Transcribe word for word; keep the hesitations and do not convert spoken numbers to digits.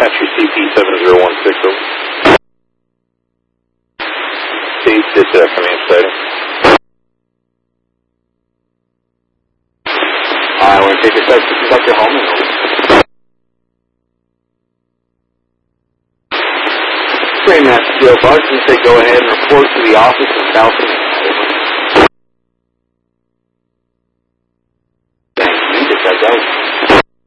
Country C P seven zero one six over. Please get to command sighting. I want to take your sights to conduct your home and over. Train Master Joe Barton, say go ahead and report to the office in South